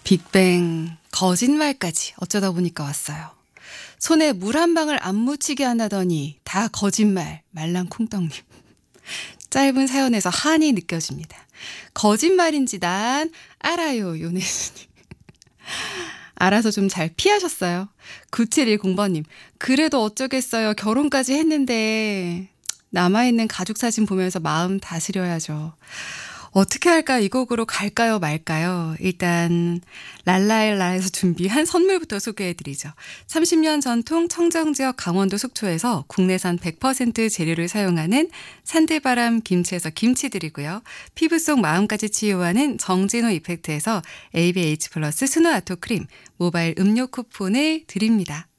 빅뱅 거짓말까지 어쩌다 보니까 왔어요. 손에 물 한 방울 안 묻히게 한다더니 다 거짓말 말랑콩떡님. 짧은 사연에서 한이 느껴집니다. 거짓말인지 난 알아요 요네스님. 알아서 좀 잘 피하셨어요. 9710번님. 그래도 어쩌겠어요. 결혼까지 했는데 남아있는 가족 사진 보면서 마음 다스려야죠. 어떻게 할까요? 이 곡으로 갈까요 말까요? 일단 랄라엘라에서 준비한 선물부터 소개해드리죠. 30년 전통 청정지역 강원도 속초에서 국내산 100% 재료를 사용하는 산들바람 김치에서 김치 드리고요. 피부 속 마음까지 치유하는 정진호 이펙트에서 ABH 플러스 스노아토 크림 모바일 음료 쿠폰을 드립니다.